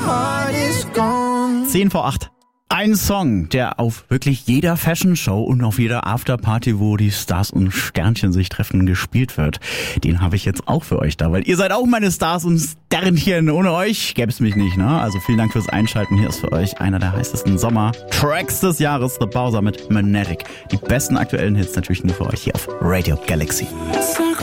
10 vor 8. Ein Song, der auf wirklich jeder Fashion-Show und auf jeder Afterparty, wo die Stars und Sternchen sich treffen, gespielt wird. Den habe ich jetzt auch für euch da, weil ihr seid auch meine Stars und Sternchen. Ohne euch gäbe es mich nicht, ne? Also vielen Dank fürs Einschalten. Hier ist für euch einer der heißesten Sommer-Tracks des Jahres, The Bowser mit Magnetic. Die besten aktuellen Hits natürlich nur für euch hier auf Radio Galaxy.